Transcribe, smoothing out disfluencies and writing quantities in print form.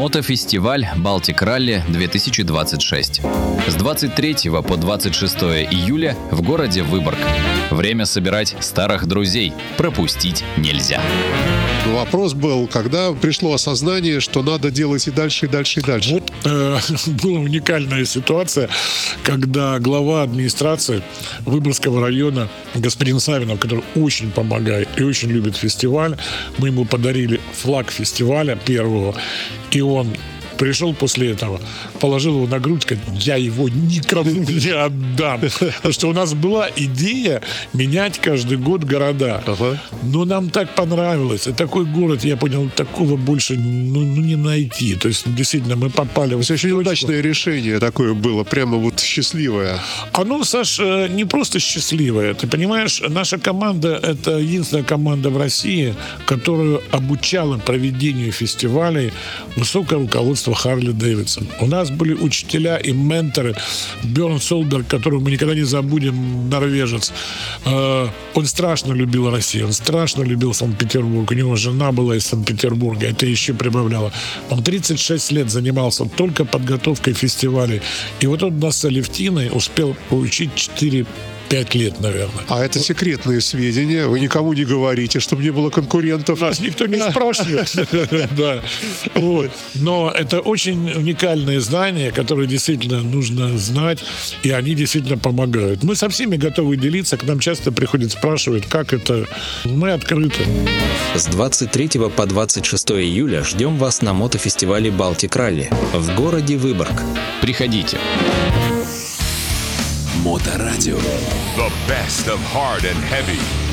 Мотофестиваль «Балтик Ралли-2026». С 23 по 26 июля в городе Выборг. Время собирать старых друзей. Пропустить нельзя. Вопрос был, когда пришло осознание, что надо делать и дальше, и дальше, и дальше. Вот была уникальная ситуация, когда глава администрации Выборгского района господин Савинов, который очень помогает и очень любит фестиваль, мы ему подарили флаг фестиваля первого, и он пришел после этого, положил его на грудь, сказал: я его никому не отдам. Потому что у нас была идея менять каждый год города. Но нам так понравилось. И такой город, я понял, такого больше не найти. То есть, действительно, мы попали в очень удачное решение такое было, прямо вот счастливое. Оно, Саш, не просто счастливое. Ты понимаешь, наша команда — это единственная команда в России, которая обучала проведению фестивалей высокое руководство Харли Дэвидсон. У нас были учителя и менторы. Бёрн Солберг, которого мы никогда не забудем, норвежец. Он страшно любил Россию, он страшно любил Санкт-Петербург. У него жена была из Санкт-Петербурга, это еще прибавляло. Он 36 лет занимался только подготовкой фестивалей. И вот он нас с Алевтиной успел поучить 4-5 лет, наверное. А это секретные сведения, вы никому не говорите, чтобы не было конкурентов. Нас никто не спрашивает. Но это очень уникальные знания, которые действительно нужно знать, и они действительно помогают. Мы со всеми готовы делиться, к нам часто приходят, спрашивают, как это. Мы открыты. С 23 по 26 июля ждем вас на мотофестивале «Балтик Ралли» в городе Выборг. Приходите. Моторадио. The best of hard and heavy.